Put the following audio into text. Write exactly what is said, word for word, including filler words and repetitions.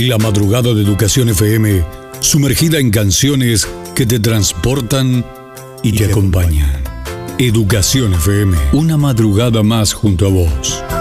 La madrugada de Educación F M, sumergida en canciones que te transportan y, y te acompañan. Educación F M, una madrugada más junto a vos.